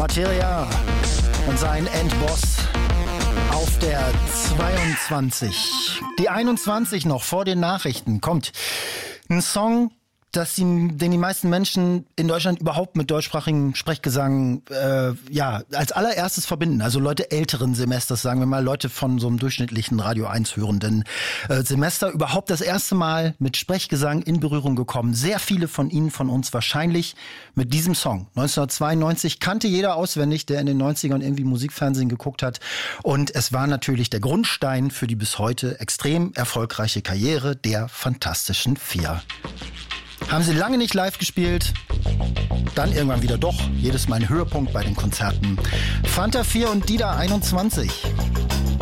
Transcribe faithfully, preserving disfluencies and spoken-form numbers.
Materia und sein Endboss auf der zweiundzwanzig. Die einundzwanzig noch vor den Nachrichten kommt ein Song, dass die, den die meisten Menschen in Deutschland überhaupt mit deutschsprachigem Sprechgesang äh, ja als allererstes verbinden. Also Leute älteren Semesters, sagen wir mal, Leute von so einem durchschnittlichen Radio eins hörenden äh, Semester überhaupt das erste Mal mit Sprechgesang in Berührung gekommen. Sehr viele von Ihnen, von uns wahrscheinlich mit diesem Song. neunzehnhundertzweiundneunzig kannte jeder auswendig, der in den neunzigern irgendwie Musikfernsehen geguckt hat. Und es war natürlich der Grundstein für die bis heute extrem erfolgreiche Karriere der Fantastischen Vier. Haben sie lange nicht live gespielt, dann irgendwann wieder doch, jedes Mal ein Höhepunkt bei den Konzerten. Fanta vier und Dida einundzwanzig.